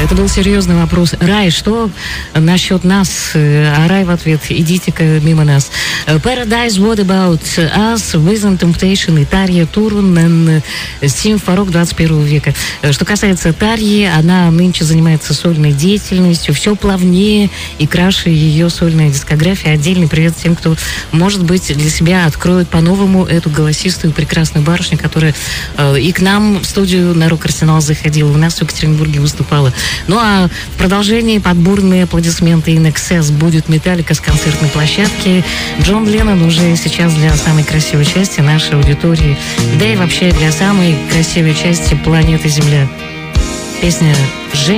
Это был серьезный вопрос. Рай, что насчет нас? А Рай в ответ: идите-ка мимо нас. Paradise, What About Us, Within Temptation и Тарья Турунен, Сим Фарок 21 века. Что касается Тарьи, она нынче занимается сольной деятельностью, все плавнее и краше ее сольная дискография. Отдельный привет тем, кто, может быть, для себя откроет по-новому эту голосистую прекрасную барышню, которая и к нам в студию на Рок-Арсенал заходила, у нас в Екатеринбурге выступала. Ну а в продолжении под бурные аплодисменты In Excess будет Металлика с концертной площадки. Джон Леннон уже сейчас для самой красивой части нашей аудитории, да и вообще для самой красивой части планеты Земля. Песня «Женщина».